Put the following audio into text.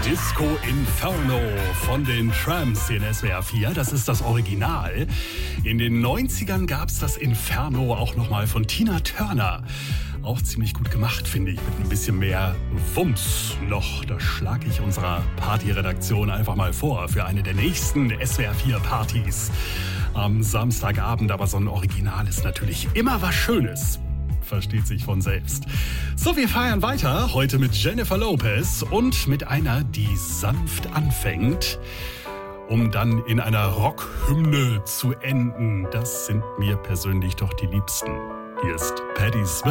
Disco Inferno von den Tramps in SWR 4. Das ist das Original. In den 90ern gab es das Inferno auch nochmal von Tina Turner. Auch ziemlich gut gemacht, finde ich, mit ein bisschen mehr Wumms noch. Das schlage ich unserer Partyredaktion einfach mal vor für eine der nächsten SWR 4 Partys am Samstagabend. Aber so ein Original ist natürlich immer was Schönes. Versteht sich von selbst. So, wir feiern weiter. Heute mit Jennifer Lopez und mit einer, die sanft anfängt, um dann in einer Rockhymne zu enden. Das sind mir persönlich doch die Liebsten. Hier ist Patti Smith.